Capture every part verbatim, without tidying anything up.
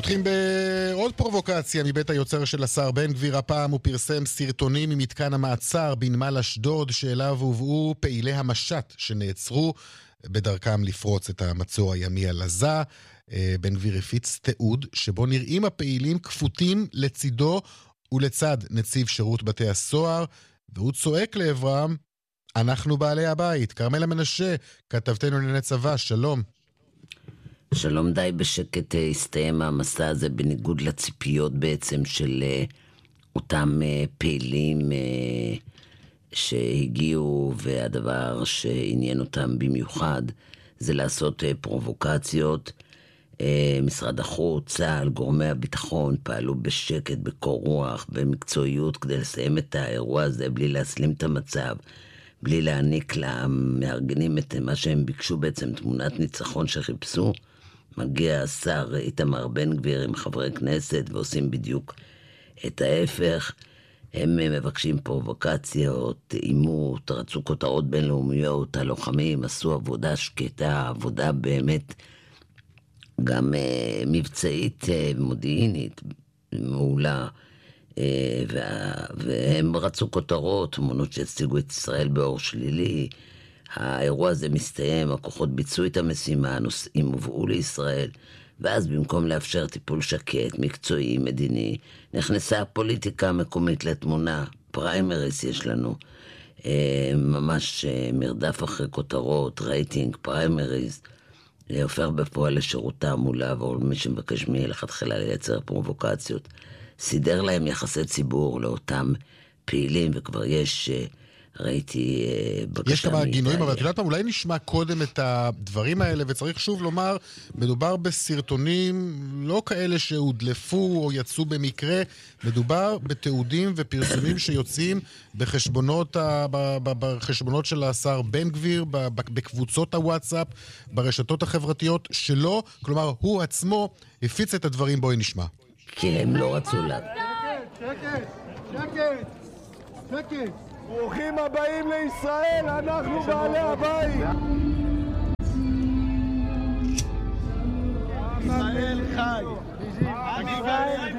פותחים בעוד פרובוקציה מבית היוצר של השר בן גביר. הפעם הוא פרסם סרטונים ממתקן המעצר בנמל אשדוד, שאליו הובאו פעילי המשט שנעצרו בדרכם לפרוץ את המצור הימי על עזה. בן גביר הפיץ תיעוד שבו נראים הפעילים כפותים לצידו ולצד נציב שירות בתי הסוהר, והוא צועק לעברם, אנחנו בעלי הבית. כרמלה מנשה, כתבתנו לענייני צבא, שלום. שלום, די בשקט הסתיים המסע הזה, בניגוד לציפיות בעצם של אותם פעילים שהגיעו, והדבר שעניין אותם במיוחד זה לעשות פרובוקציות. משרד החוץ, צה"ל, גורמי הביטחון פעלו בשקט, בקור רוח, במקצועיות, כדי לסיים את האירוע הזה בלי להסלים את המצב, בלי להעניק למארגנים את מה שהם ביקשו, בעצם תמונת ניצחון שחיפשו. מגיע השר איתמר בן גביר עם חברי כנסת ועושים בדיוק את ההפך. הם מבקשים פרובוקציות, אימות, רצו כותרות בינלאומיות. הלוחמים עשו עבודה שקטה, עבודה באמת גם uh, מבצעית uh, מודיעינית מעולה, uh, וה, והם רצו כותרות, תמונות שהציגו את ישראל באור שלילי. האירוע הזה מסתיים, הכוחות ביצעו את המשימה, הנושאים הובאו לישראל, ואז במקום לאפשר טיפול שקט, מקצועי, מדיני, נכנסה הפוליטיקה המקומית לתמונה. פריימריס יש לנו, אה, ממש אה, מרדף אחרי כותרות, רייטינג, פריימריס, אה, הופך בפועל לשירות תעמולה, אבל מי שמבקש מלכתחילה לייצר פרובוקציות, סידר להם יחסי ציבור לאותם פעילים, וכבר יש... אה, ראיתי בקשה. יש כמה גינויים, אבל את יודעת מה, אולי נשמע קודם את הדברים האלה, וצריך שוב לומר, מדובר בסרטונים לא כאלה שהודלפו או יצאו במקרה, מדובר בתיעודים ופרסומים שיוצאים בחשבונות, בחשבונות של השר בן גביר, בקבוצות הוואטסאפ, ברשתות החברתיות שלו, כלומר הוא עצמו הפיץ את הדברים. בואי נשמע. כי הם לא רצו לה. שקט, שקט, שקט. ברוכים הבאים לישראל, אנחנו בעלי הבית. ישראל חי. ישראל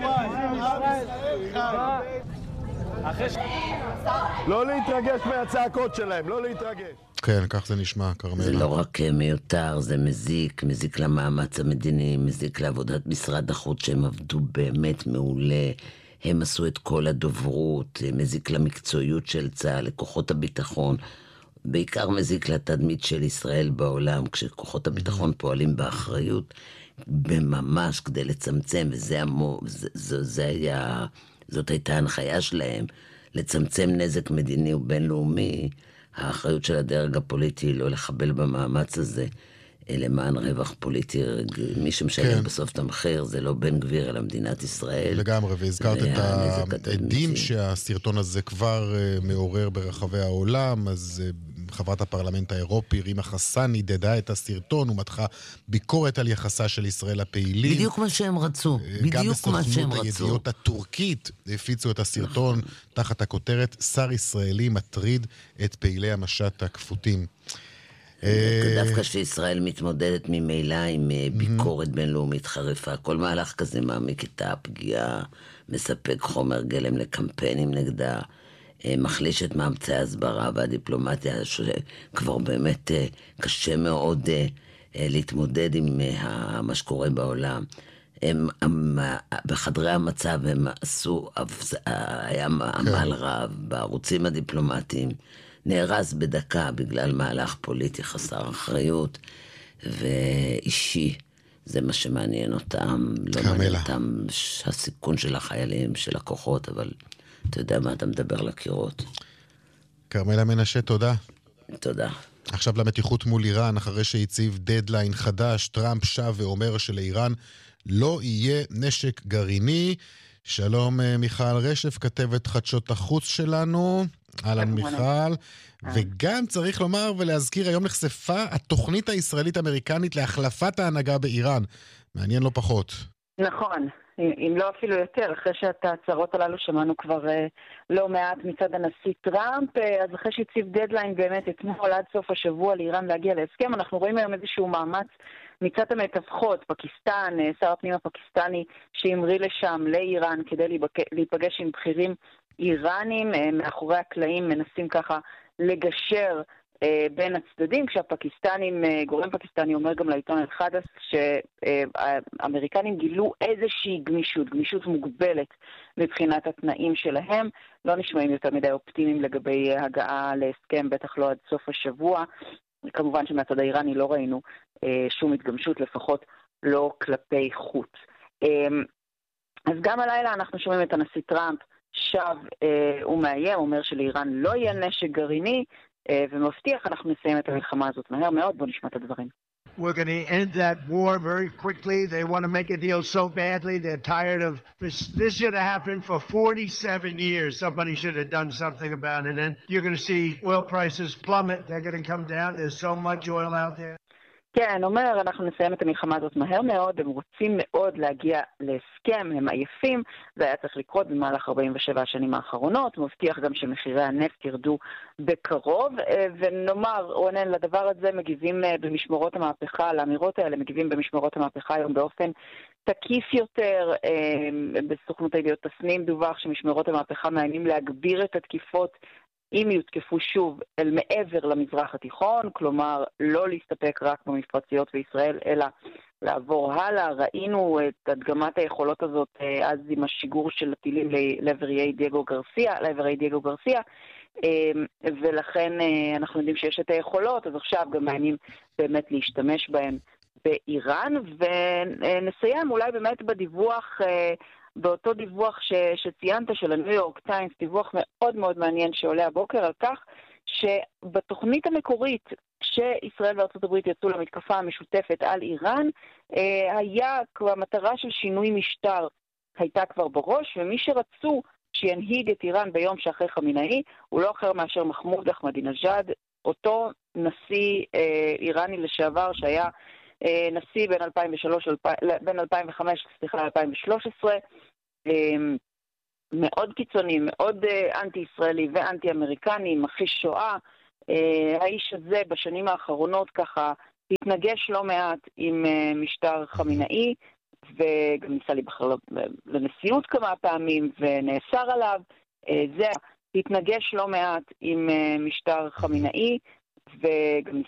חי. לא להתרגש מהצעקות שלהם, לא להתרגש. כן, כך זה נשמע, כרמלה. זה לא רק מיותר, זה מזיק, מזיק למאמץ המדיני, מזיק לעבודת משרד החוץ, שהם עבדו באמת מעולה. הם עשו את כל הדוברות, מזיק למקצועיות של צה"ל, לכוחות הביטחון, בעיקר מזיק לתדמית של ישראל בעולם, כשכוחות הביטחון פועלים באחריות, בממש כדי לצמצם, וזה המו, זה, זה, זה היה, זאת הייתה ההנחיה שלהם, לצמצם נזק מדיני ובינלאומי. האחריות של הדרג הפוליטי לא לחבל במאמץ הזה, למען רווח פוליטי. מי שמשלם כן. בסוף את המחיר זה לא בן גביר אלא מדינת ישראל. לגמרי, והזכרת את העדים שהסרטון הזה כבר מעורר ברחבי העולם. אז חברת הפרלמנט האירופי רימה חסני דדה את הסרטון ומתחה ביקורת על יחסה של ישראל הפעילים. בדיוק מה שהם רצו, בדיוק מה שהם רצו. גם בסוכנות הידיעות הטורקית הפיצו את הסרטון תחת הכותרת שר ישראלי מטריד את פעילי המשט הכפותים. דווקא שישראל מתמודדת ממילא עם ביקורת בינלאומית חריפה, כל מהלך כזה מעמיק את הפגיעה, מספק חומר גלם לקמפיינים נגדה, מחליש את מאמצי ההסברה והדיפלומטיה, שכבר באמת קשה מאוד להתמודד עם מה שקורה בעולם. הם, בחדרי המצב הם עשו, היה עמל רב בערוצים הדיפלומטיים, נהרס בדקה בגלל מהלך פוליטי חסר אחריות ואישי. זה מה שמעניין אותם, לא מעניין אותם הסיכון של החיילים, של הכוחות, אבל אתה יודע מה, אתה מדבר לקירות. כרמלה מנשה, תודה. תודה. עכשיו למתיחות מול איראן, אחרי שהציב דדליין חדש, טראמפ שב ואומר שלאיראן לא יהיה נשק גרעיני. שלום מיכל רשף, כתבת חדשות החוץ שלנו. אהלן מיכל. וגם צריך לומר ולהזכיר, היום נחשפה התוכנית הישראלית-אמריקנית להחלפת ההנהגה באיראן. מעניין לא פחות. נכון, אם לא אפילו יותר, אחרי שאת ההצהרות הללו שמענו כבר אה, לא מעט מצד הנשיא טראמפ, אה, אז אחרי שהציב דדליין באמת אתמול עד סוף השבוע לאיראן להגיע להסכם, אנחנו רואים היום איזשהו מאמץ מצד המתווכות, פקיסטן, אה, שר הפנים הפקיסטני שהמריא לשם לאיראן כדי להיפגש, להיפגש עם בכירים איראנים, אה, מאחורי הקלעים מנסים ככה לגשר בין הצדדים, כשהפקיסטנים, גורם פקיסטני אומר גם לעיתון אל-חדס שהאמריקנים גילו איזושהי גמישות, גמישות מוגבלת מבחינת התנאים שלהם, לא נשמעים יותר מדי אופטימיים לגבי הגעה להסכם, בטח לא עד סוף השבוע. כמובן שמהצד האיראני לא ראינו שום התגמשות, לפחות לא כלפי חוץ. אז גם הלילה אנחנו שומעים את הנשיא טראמפ שב ומאיים, אומר שלאיראן לא יהיה נשק גרעיני, ומבטיח אנחנו נסיים את המלחמה הזאת מהר מאוד. בוא נשמע את הדברים. We're going to end that war very quickly. They want to make a deal so badly. They're tired of this. This should have happened for forty-seven years. Somebody should have done something about it. And you're going to see oil prices plummet. They're going to come down. There's so much oil out there. כן, אומר, אנחנו נסיים את המלחמה הזאת מהר מאוד, הם רוצים מאוד להגיע להסכם, הם עייפים, זה היה צריך לקרות במהלך ארבעים ושבע השנים האחרונות, מבטיח גם שמחירי הנפט ירדו בקרוב, ונאמר, רונן, לדבר הזה מגיבים במשמרות המהפכה, לאמירות האלה מגיבים במשמרות המהפכה היום באופן תקיף יותר. בסוכנות הידיעות תסנים דווח שמשמרות המהפכה מעניינים להגביר את התקיפות אם יותקפו שוב אל מעבר למזרח התיכון, כלומר לא להסתפק רק במפרציות בישראל, אלא לעבור הלאה. ראינו את הדגמת היכולות הזאת אז עם השיגור של הטילים לעבר איי דייגו גרסיה, לעבר איי דייגו גרסיה, ולכן אנחנו יודעים שיש את היכולות, אז עכשיו גם מעניינים באמת להשתמש בהם באיראן, ונסיים אולי באמת בדיווח, באותו דיווח ש, שציינת של הניו יורק טיימס, דיווח מאוד מאוד מעניין שעולה הבוקר על כך שבתוכנית המקורית שישראל וארצות הברית יצאו למתקפה המשותפת על איראן, היה כבר מטרה של שינוי משטר הייתה כבר בראש, ומי שרצו שינהיג את איראן ביום שאחרי חמינאי הוא לא אחר מאשר מחמוד אחמדינג'אד, אותו נשיא איראני לשעבר שהיה נשיא בין אלפיים ושלוש, בין אלפיים וחמש, סליחה, אלפיים ושלוש עשרה, מאוד קיצוני, מאוד אנטי-ישראלי ואנטי-אמריקני, מכחיש שואה. האיש הזה בשנים האחרונות ככה התנגש לא מעט עם משטר חמינאי, וגם ניסה להיבחר לנשיאות כמה פעמים ונאסר עליו. זה התנגש לא מעט עם משטר חמינאי, וגם